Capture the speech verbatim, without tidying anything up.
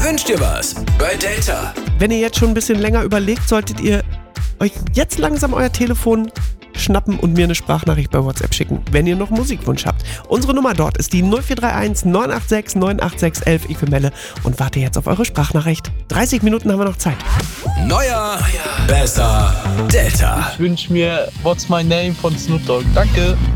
Wünsch dir was bei Delta. Wenn ihr jetzt schon ein bisschen länger überlegt, solltet ihr euch jetzt langsam euer Telefon schnappen und mir eine Sprachnachricht bei WhatsApp schicken, wenn ihr noch einen Musikwunsch habt. Unsere Nummer dort ist die null vier drei eins neun acht sechs neun acht sechs eins eins. Ich bin Melle und warte jetzt auf eure Sprachnachricht. dreißig Minuten haben wir noch Zeit. Neuer, besser, Delta. Ich wünsche mir What's My Name von Snoop Dogg. Danke.